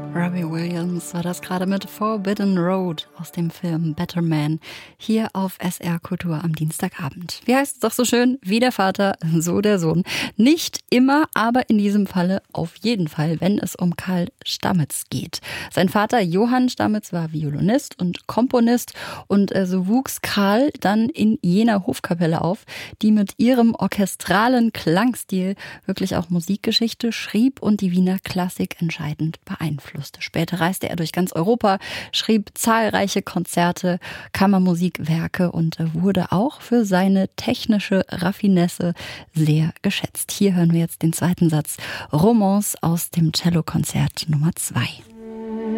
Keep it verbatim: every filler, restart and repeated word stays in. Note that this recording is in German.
Robbie Williams war das gerade mit Forbidden Road aus dem Film Better Man hier auf S R Kultur am Dienstagabend. Wie heißt es doch so schön? Wie der Vater, so der Sohn. Nicht immer, aber in diesem Falle auf jeden Fall, wenn es um Karl Stamets geht. Sein Vater Johann Stamets war Violinist und Komponist und so wuchs Karl dann in jener Hofkapelle auf, die mit ihrem orchestralen Klangstil wirklich auch Musikgeschichte schrieb und die Wiener Klassik entscheidend beeinflusste. Später reiste er durch ganz Europa, schrieb zahlreiche Konzerte, Kammermusikwerke und wurde auch für seine technische Raffinesse sehr geschätzt. Hier hören wir jetzt den zweiten Satz Romance aus dem Cellokonzert Nummer zwei.